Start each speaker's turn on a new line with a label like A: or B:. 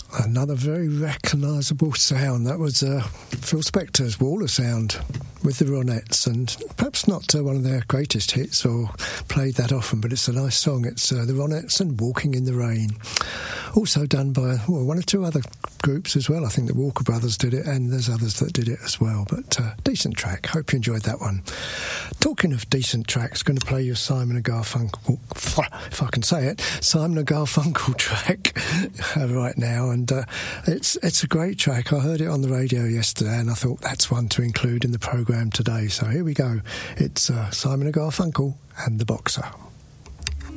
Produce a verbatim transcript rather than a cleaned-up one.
A: Another very recognisable sound. That was uh, Phil Spector's Wall of Sound with the Ronettes, and perhaps not uh, one of their greatest hits or played that often, but it's a nice song. It's uh, the Ronettes and Walking in the Rain. Also done by well, one or two other groups as well. I think the Walker Brothers did it, and there's others that did it as well. But uh, decent track. Hope you enjoyed that one. Talking of decent tracks, going to play you Simon and Garfunkel, if I can say it, Simon and Garfunkel track right now, and uh, it's it's a great track. I heard it on the radio yesterday, and I thought that's one to include in the programme today. So here we go. It's uh, Simon and Garfunkel and the Boxer.